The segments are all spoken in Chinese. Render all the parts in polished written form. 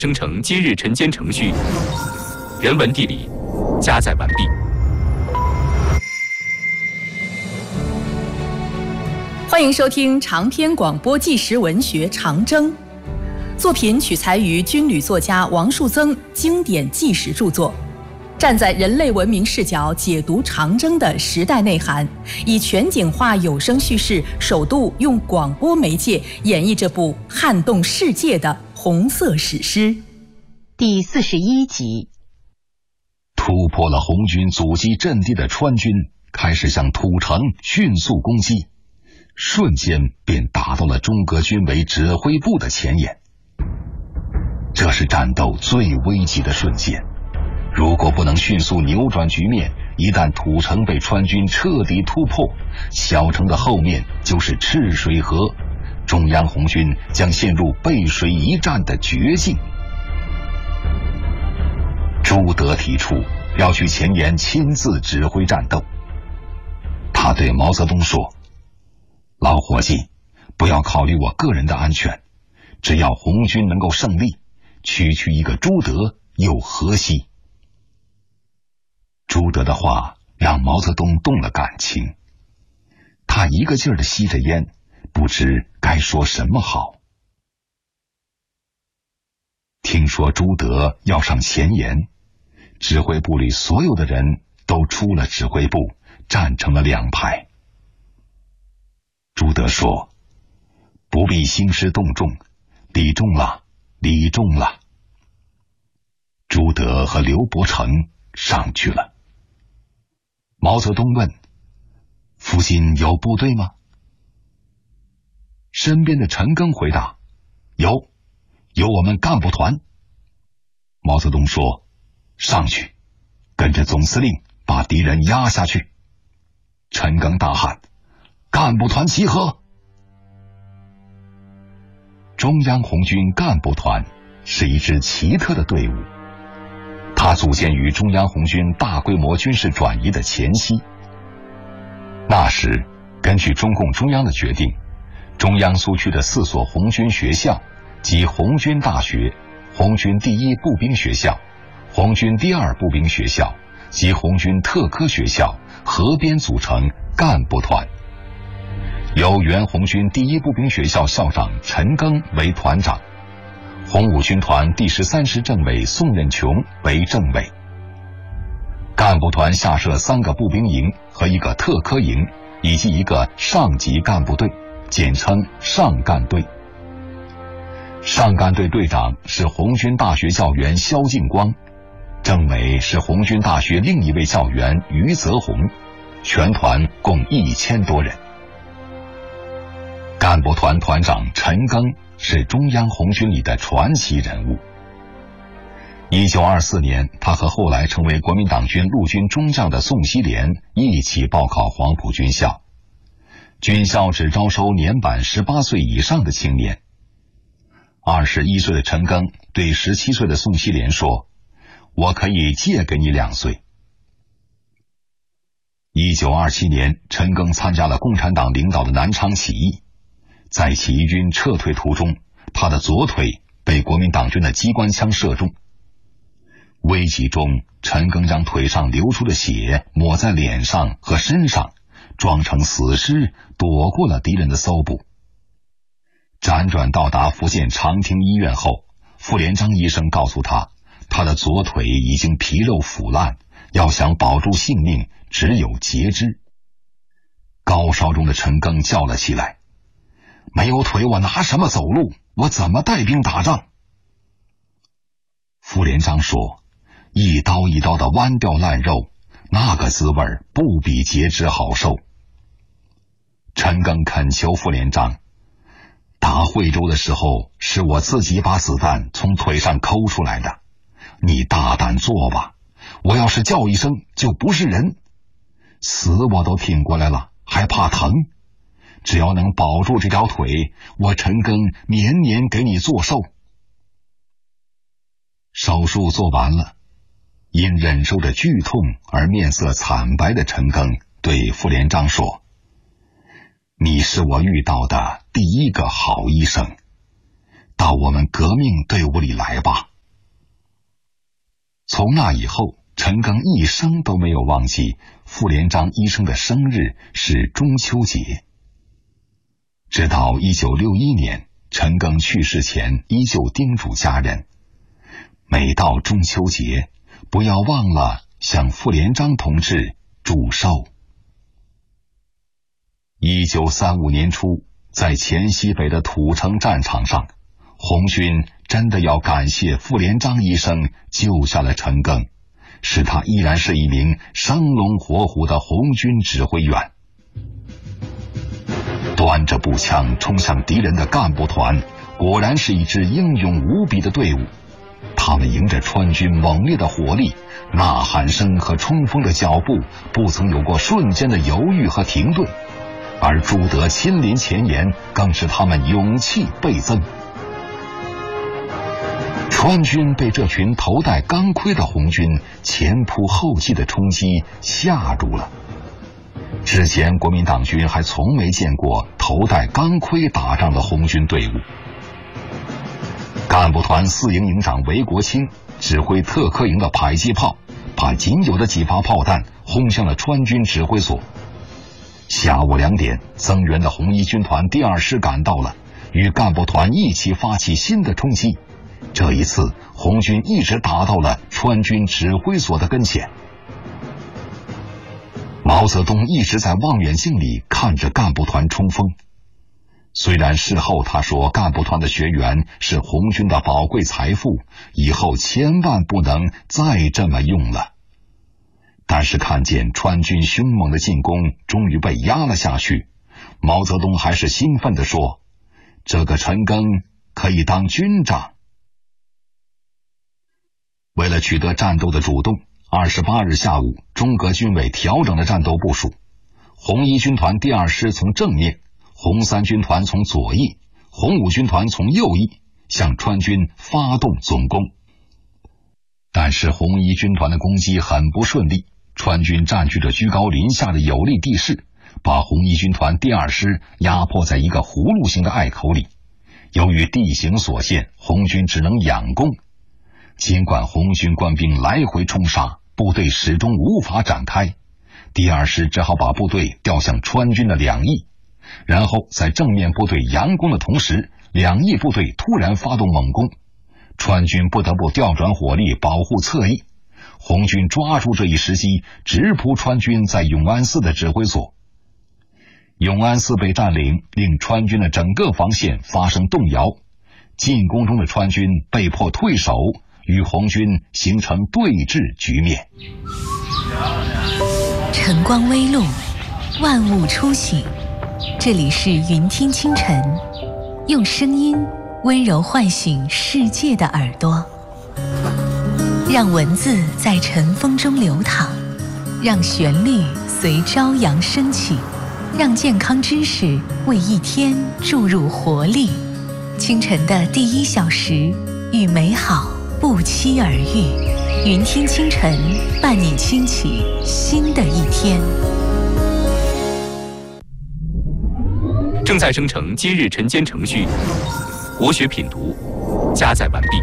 生成今日晨间程序，人文地理加载完毕。 欢迎收听长篇广播纪实文学《长征》，作品取材于军旅作家王树增经典纪实著作，站在人类文明视角解读长征的时代内涵，以全景化有声叙事，首度用广播媒介演绎这部撼动世界的红色史诗。 第41集。 突破了红军阻击阵地的川军开始向土城迅速攻击，瞬间便打到了中革军委指挥部的前沿。这是战斗最危急的瞬间，如果不能迅速扭转局面，一旦土城被川军彻底突破，小城的后面就是赤水河，中央红军将陷入背水一战的绝境。朱德提出要去前沿亲自指挥战斗。他对毛泽东说：“老伙计，不要考虑我个人的安全，只要红军能够胜利，区区一个朱德又何惜？”朱德的话让毛泽东动了感情，他一个劲儿地吸着烟，不知该说什么好。听说朱德要上前沿，指挥部里所有的人都出了指挥部，站成了两排。朱德说：“不必兴师动众，理重了，理重了。”朱德和刘伯承上去了。毛泽东问：“附近有部队吗？”身边的陈赓回答：“有我们干部团。”毛泽东说：“上去，跟着总司令把敌人压下去。”陈赓大喊：“干部团集合！”中央红军干部团是一支奇特的队伍，它组建于中央红军大规模军事转移的前夕。那时，根据中共中央的决定，中央苏区的4所红军学校，即红军大学、红军第1步兵学校、红军第2步兵学校及红军特科学校合编组成干部团，由原红军第1步兵学校校长陈赓为团长，红五军团第13师政委宋任穷为政委。干部团下设3个步兵营和1个特科营，以及1个上级干部队，简称上干队。上干队队长是红军大学教员萧劲光，政委是红军大学另一位教员于泽宏，全团共1000多人。干部团团长陈赓是中央红军里的传奇人物。1924年，他和后来成为国民党军陆军中将的宋希濂一起报考黄埔军校。军校只招收年满18岁以上的青年。21岁的陈赓对17岁的宋希濂说：“我可以借给你2岁。”1927年，陈赓参加了共产党领导的南昌起义，在起义军撤退途中，他的左腿被国民党军的机关枪射中。危急中，陈赓将腿上流出的血抹在脸上和身上，装成死尸，躲过了敌人的搜捕。辗转到达福建长汀医院后，傅连璋医生告诉他，他的左腿已经皮肉腐烂，要想保住性命，只有截肢。高烧中的陈赓叫了起来：“没有腿我拿什么走路？我怎么带兵打仗？”傅连璋说：“一刀一刀的剜掉烂肉，那个滋味不比截肢好受。”陈赓恳求傅连璋：“打惠州的时候，是我自己把子弹从腿上抠出来的，你大胆做吧，我要是叫一声就不是人，死我都挺过来了，还怕疼？只要能保住这条腿，我陈赓年年给你做寿。”手术做完了，因忍受着剧痛而面色惨白的陈赓对傅连璋说：“你是我遇到的第1个好医生，到我们革命队伍里来吧。” 从那以后，陈赓一生都没有忘记傅连璋医生的生日是中秋节。直到1961年，陈赓去世前依旧叮嘱家人，每到中秋节不要忘了向傅连璋同志祝寿。1935年初，在黔西北的土城战场上，红军真的要感谢傅连璋医生救下了陈赓，使他依然是一名生龙活虎的红军指挥员。端着步枪冲向敌人的干部团，果然是一支英勇无比的队伍。他们迎着川军猛烈的火力，呐喊声和冲锋的脚步不曾有过瞬间的犹豫和停顿，而朱德亲临前沿，更使他们勇气倍增。川军被这群头戴钢盔的红军前仆后继的冲击吓住了。之前国民党军还从没见过头戴钢盔打仗的红军队伍。干部团4营营长韦国清指挥特科营的迫击炮，把仅有的几发炮弹轰向了川军指挥所。下午2点，增援的红一军团第2师赶到了，与干部团一起发起新的冲击。这一次，红军一直打到了川军指挥所的跟前。毛泽东一直在望远镜里看着干部团冲锋。虽然事后他说干部团的学员是红军的宝贵财富，以后千万不能再这么用了，但是看见川军凶猛的进攻终于被压了下去，毛泽东还是兴奋地说，这个陈赓可以当军长。为了取得战斗的主动，28日下午，中革军委调整了战斗部署，红一军团第2师从正面，红3军团从左翼，红5军团从右翼向川军发动总攻。但是红一军团的攻击很不顺利，川军占据着居高临下的有利地势，把红一军团第2师压迫在一个葫芦形的隘口里。由于地形所限，红军只能仰攻。尽管红军官兵来回冲杀，部队始终无法展开，第2师只好把部队调向川军的两翼，然后在正面部队佯攻的同时，两翼部队突然发动猛攻，川军不得不调转火力保护侧翼。红军抓住这一时机，直扑川军在永安寺的指挥所。永安寺被占领，令川军的整个防线发生动摇，进攻中的川军被迫退守，与红军形成对峙局面。 晨光微露，万物初醒。这里是云听清晨，用声音温柔唤醒世界的耳朵，让文字在晨风中流淌，让旋律随朝阳升起，让健康知识为一天注入活力。清晨的第1小时，与美好不期而遇。云听清晨，伴你轻启新的一天。 正在生成今日晨间程序，国学品读加载完毕。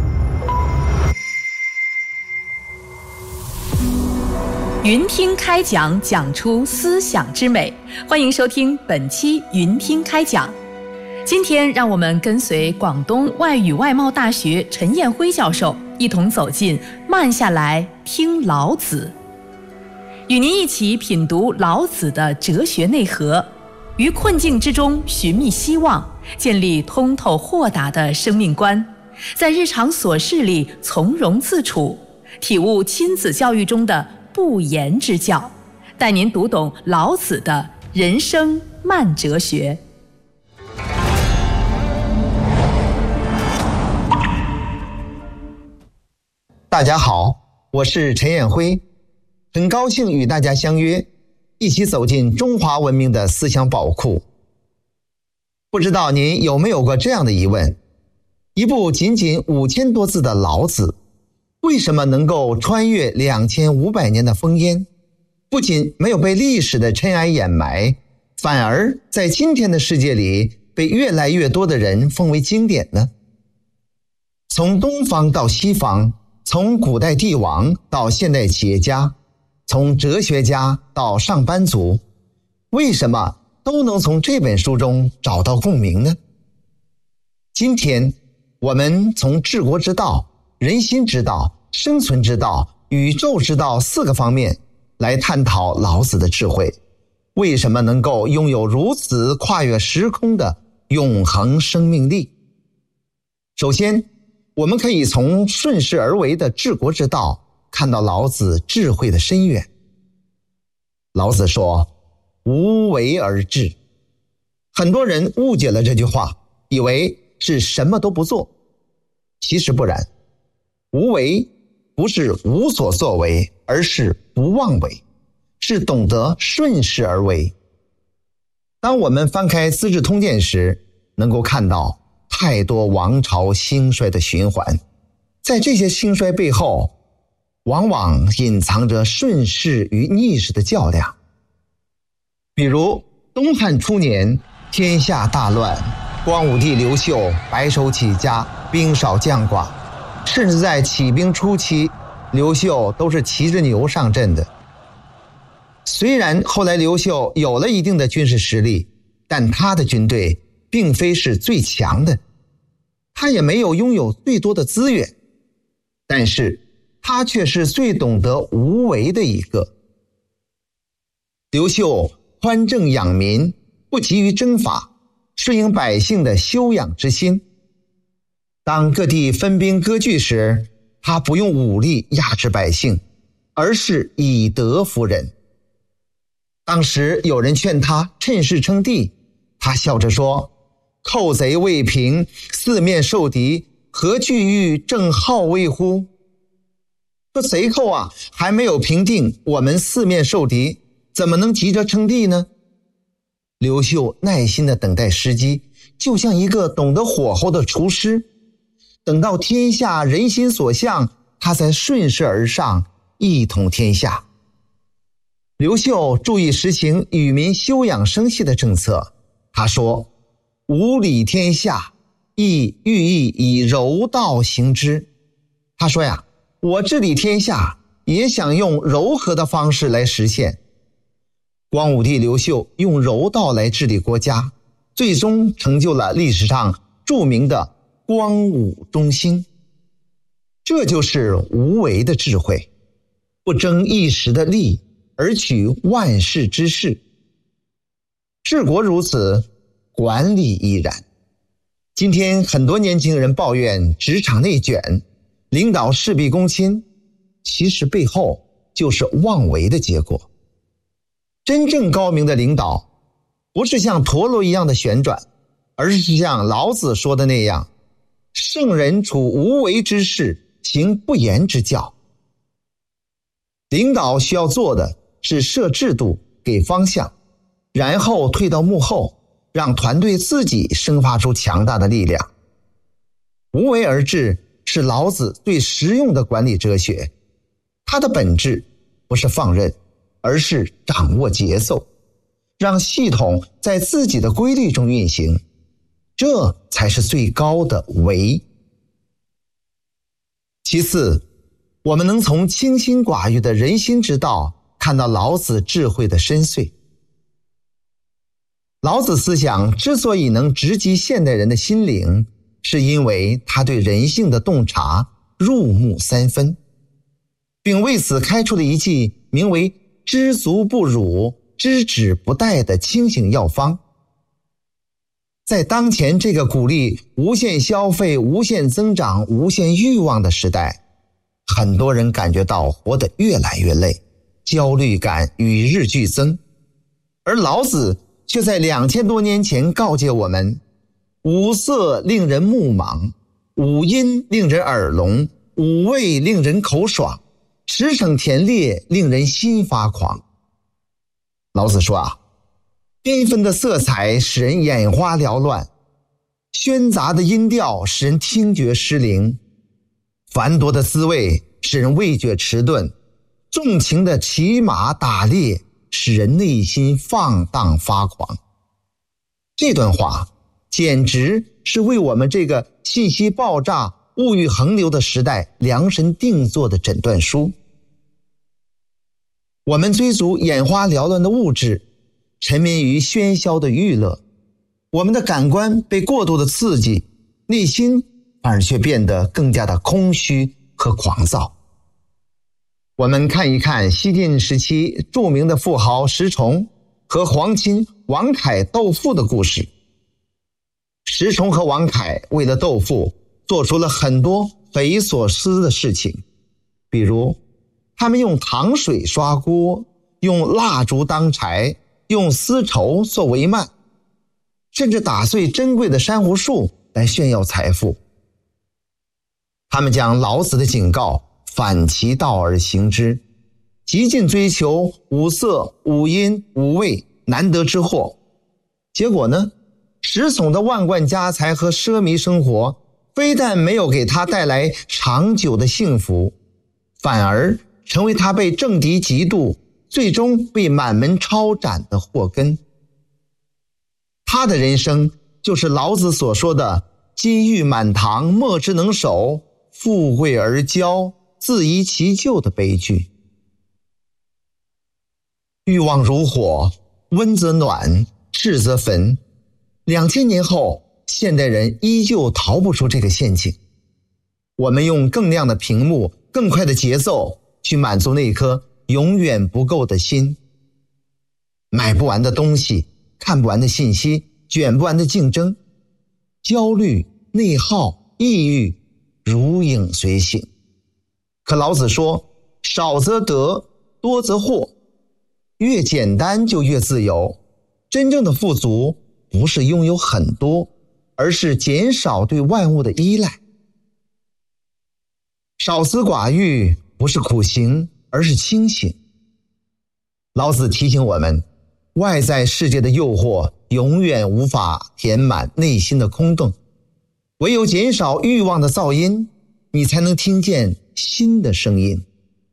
云听开讲，讲出思想之美。欢迎收听本期云听开讲。今天让我们跟随广东外语外贸大学陈彦辉教授一同走进慢下来听老子，与您一起品读老子的哲学内核，于困境之中寻觅希望，建立通透豁达的生命观，在日常琐事里从容自处，体悟亲子教育中的不言之教，带您读懂老子的人生慢哲学。 大家好，我是陈彦辉，很高兴与大家相约，一起走进中华文明的思想宝库。不知道您有没有过这样的疑问，一部仅仅5000多字的老子，为什么能够穿越2500年的烽烟，不仅没有被历史的尘埃掩埋，反而在今天的世界里被越来越多的人奉为经典呢？从东方到西方， 从古代帝王到现代企业家，从哲学家到上班族，为什么都能从这本书中找到共鸣呢？今天我们从治国之道、人心之道、生存之道、宇宙之道4个方面来探讨老子的智慧，为什么能够拥有如此跨越时空的永恒生命力。首先，我们可以从顺势而为的治国之道看到老子智慧的深远。老子说，无为而治。很多人误解了这句话，以为是什么都不做。其实不然，无为不是无所作为，而是不妄为，是懂得顺势而为。当我们翻开《资治通鉴》时，能够看到太多王朝兴衰的循环，在这些兴衰背后，往往隐藏着顺势与逆势的较量。比如东汉初年，天下大乱，光武帝刘秀白手起家，兵少将寡，甚至在起兵初期，刘秀都是骑着牛上阵的。虽然后来刘秀有了一定的军事实力，但他的军队并非是最强的，他也没有拥有最多的资源，但是他却是最懂得无为的一个。刘秀宽政养民，不急于征伐，顺应百姓的修养之心。当各地分兵割据时，他不用武力压制百姓，而是以德服人。当时有人劝他趁势称帝，他笑着说，寇贼未平，四面受敌，何惧于正号威乎？说贼寇啊还没有平定，我们四面受敌，怎么能急着称帝呢？刘秀耐心地等待时机，就像一个懂得火候的厨师，等到天下人心所向，他才顺势而上，一统天下。刘秀注意实行与民休养生息的政策，他说，无理天下，亦寓意以柔道行之。他说呀，我治理天下也想用柔和的方式来实现。光武帝刘秀用柔道来治理国家，最终成就了历史上著名的光武中兴。这就是无为的智慧，不争一时的利，而取万世之势。治国如此，管理亦然。今天很多年轻人抱怨职场内卷，领导事必躬亲，其实背后就是妄为的结果。真正高明的领导，不是像陀螺一样的旋转，而是像老子说的那样，圣人处无为之事，行不言之教。领导需要做的是设制度，给方向，然后退到幕后，让团队自己生发出强大的力量。无为而治是老子最实用的管理哲学，它的本质不是放任，而是掌握节奏，让系统在自己的规律中运行，这才是最高的为。其次，我们能从清心寡欲的人心之道看到老子智慧的深邃。老子思想之所以能直击现代人的心灵，是因为他对人性的洞察入木三分，并为此开出了一剂名为知足不辱，知止不殆的清醒药方。在当前这个鼓励无限消费、无限增长、无限欲望的时代，很多人感觉到活得越来越累，焦虑感与日俱增。而老子却在2000多年前告诫我们，五色令人目盲，五音令人耳聋，五味令人口爽，驰骋田猎令人心发狂。老子说啊，缤纷的色彩使人眼花缭乱，喧杂的音调使人听觉失灵，繁多的滋味使人味觉迟钝，纵情的骑马打猎使人内心放荡发狂。这段话简直是为我们这个信息爆炸、 物欲横流的时代量身定做的诊断书。我们追逐眼花缭乱的物质，沉迷于喧嚣的娱乐，我们的感官被过度的刺激，内心反而却变得更加的空虚和狂躁。我们看一看西晋时期著名的富豪石崇和皇亲王恺斗富的故事。石崇和王恺为了斗富，做出了很多匪夷所思的事情，比如他们用糖水刷锅，用蜡烛当柴，用丝绸做帷幔，甚至打碎珍贵的珊瑚树来炫耀财富。他们将老子的警告反其道而行之，极尽追求五色五音五味难得之货。结果呢，石崇的万贯家财和奢靡生活非但没有给他带来长久的幸福，反而成为他被政敌嫉妒，最终被满门抄斩的祸根。他的人生就是老子所说的金玉满堂，莫之能守，富贵而骄，自遗其咎的悲剧。欲望如火，温则暖，炽则焚。2000年后，现代人依旧逃不出这个陷阱。我们用更亮的屏幕，更快的节奏去满足那颗永远不够的心。买不完的东西，看不完的信息，卷不完的竞争，焦虑、内耗、抑郁如影随形。可老子说，少则得，多则惑，越简单就越自由。真正的富足不是拥有很多，而是减少对万物的依赖。少思寡欲不是苦行，而是清醒。老子提醒我们，外在世界的诱惑永远无法填满内心的空洞，唯有减少欲望的噪音，你才能听见新的声音。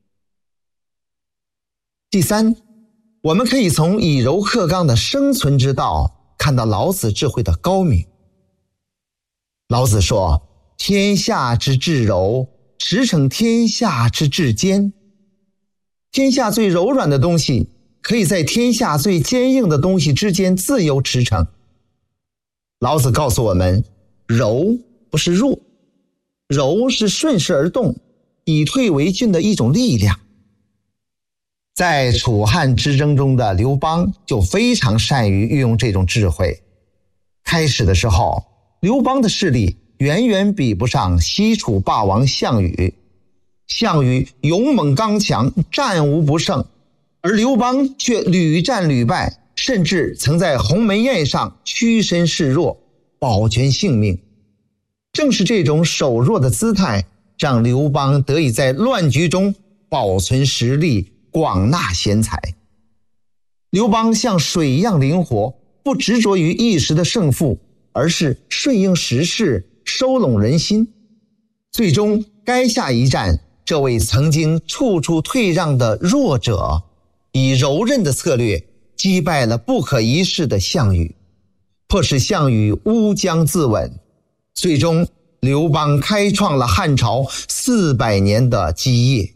第三，我们可以从以柔克刚的生存之道看到老子智慧的高明。老子说，天下之至柔，驰骋天下之至坚。天下最柔软的东西可以在天下最坚硬的东西之间自由驰骋。老子告诉我们，柔不是弱，柔是顺势而动，以退为进的一种力量。在楚汉之争中的刘邦就非常善于运用这种智慧。开始的时候，刘邦的势力远远比不上西楚霸王项羽。项羽勇猛刚强，战无不胜，而刘邦却屡战屡败，甚至曾在鸿门宴上屈身示弱，保全性命。正是这种守弱的姿态，让刘邦得以在乱局中保存实力，广纳贤才。刘邦像水一样灵活，不执着于一时的胜负，而是顺应时势，收拢人心。最终垓下一战，这位曾经处处退让的弱者，以柔韧的策略击败了不可一世的项羽，迫使项羽乌江自刎。最终刘邦开创了汉朝400年的基业。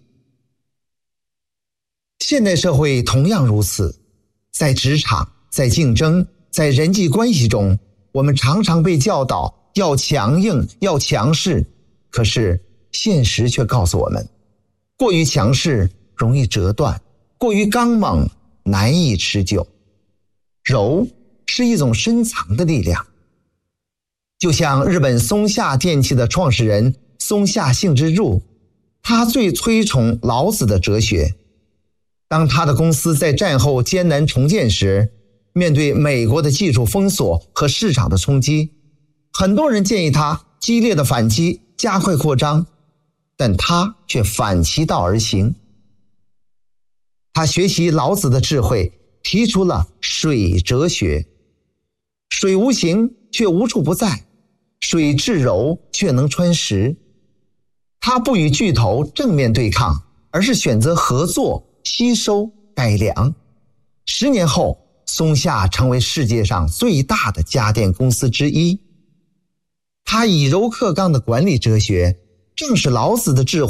现代社会同样如此，在职场，在竞争，在人际关系中，我们常常被教导要强硬，要强势，可是现实却告诉我们，过于强势容易折断，过于刚猛难以持久。柔是一种深藏的力量，就像日本松下电器的创始人松下幸之助，他最推崇老子的哲学。当他的公司在战后艰难重建时，面对美国的技术封锁和市场的冲击，很多人建议他激烈的反击，加快扩张，但他却反其道而行。他学习老子的智慧，提出了水哲学。水无形却无处不在，水至柔却能穿石。他不与巨头正面对抗，而是选择合作，吸收改良。10年后，松下成为世界上最大的家电公司之一。他以柔克刚的管理哲学， 正是老子的智慧